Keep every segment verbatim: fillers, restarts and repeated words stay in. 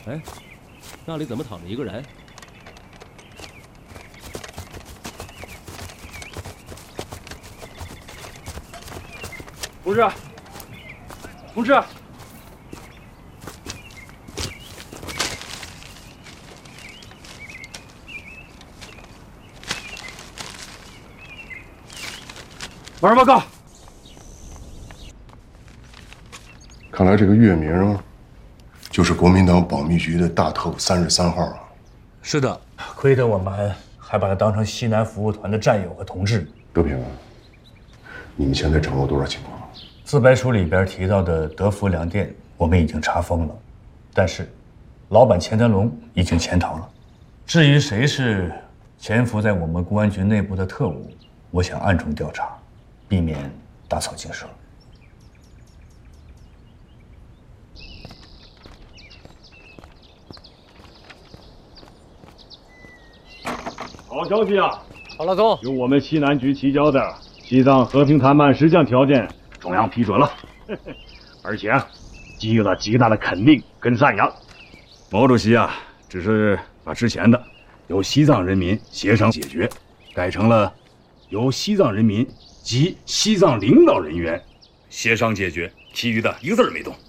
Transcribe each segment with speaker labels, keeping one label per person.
Speaker 1: 哎，那里怎么躺着一个人？
Speaker 2: 同志，同志，马上报告。
Speaker 3: 看来这个月明就是国民党保密局的大特务三十三号啊。
Speaker 4: 是的，
Speaker 5: 亏得我们还把他当成西南服务团的战友和同志。
Speaker 3: 德平，你们现在掌握多少情况？
Speaker 5: 自白书里边提到的德福粮店，我们已经查封了，但是老板钱德龙已经潜逃了。至于谁是潜伏在我们公安局内部的特务，我想暗中调查，避免打草惊蛇。
Speaker 2: 好消息啊！
Speaker 6: 好，老总，
Speaker 2: 由我们西南局提交的西藏和平谈判十项条件，中央批准了，而且啊，给予了极大的肯定跟赞扬。毛主席啊，只是把之前的由西藏人民协商解决，改成了由西藏人民及西藏领导人员协商解决，其余的一个字儿没动。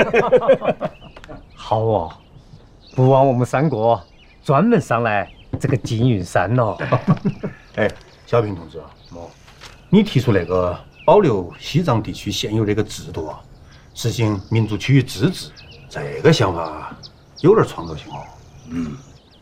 Speaker 6: 好哦，不枉我们三个专门上来这个金云山了。
Speaker 7: 哎，小平同志，哦，你提出那个保留西藏地区现有这个制度啊，实行民族区域自治，这个想法有点创造性哦。
Speaker 2: 嗯，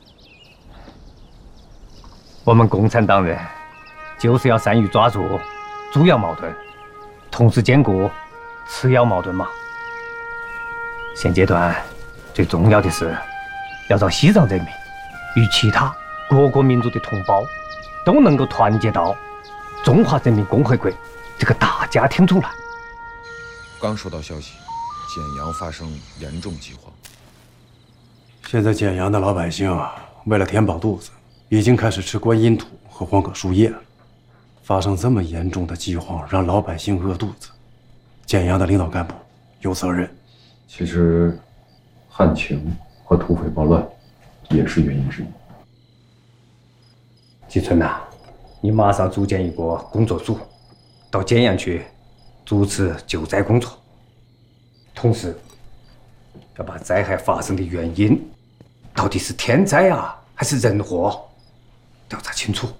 Speaker 6: 我们共产党人就是要善于抓住主要矛盾，同时兼顾次要矛盾嘛。现阶段最重要的是要让西藏人民与其他各个民族的同胞都能够团结到中华人民共和国这个大家庭中来。
Speaker 8: 刚收到消息，简阳发生严重饥荒。
Speaker 9: 现在简阳的老百姓啊，为了填饱肚子，已经开始吃观音土和黄葛树叶了。发生这么严重的饥荒，让老百姓饿肚子，简阳的领导干部有责任。
Speaker 10: 其实，旱情和土匪暴乱也是原因之一。
Speaker 6: 季春呐，你马上组建一个工作组，到简阳去主持救灾工作，同时要把灾害发生的原因，到底是天灾啊还是人祸，调查清楚。